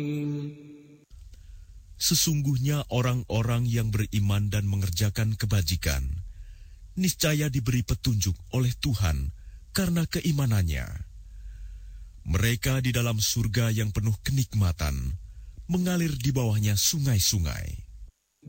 Sesungguhnya orang-orang yang beriman dan mengerjakan kebajikan, niscaya diberi petunjuk oleh Tuhan karena keimanannya. Mereka di dalam surga yang penuh kenikmatan, mengalir di bawahnya sungai-sungai.